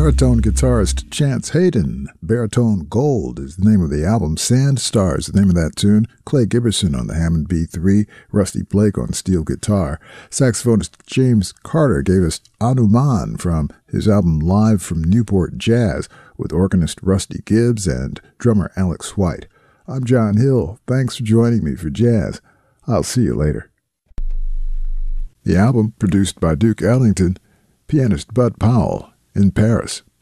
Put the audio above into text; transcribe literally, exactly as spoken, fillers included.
baritone guitarist Chance Hayden. Baritone Gold is the name of the album. Sand Stars is the name of that tune. Clay Giberson on the Hammond B three. Rusty Blake on steel guitar. Saxophonist James Carter gave us Anuman from his album Live from Newport Jazz with organist Rusty Gibbs and drummer Alex White. I'm John Hill. Thanks for joining me for jazz. I'll see you later. The album, produced by Duke Ellington, pianist Bud Powell in Paris.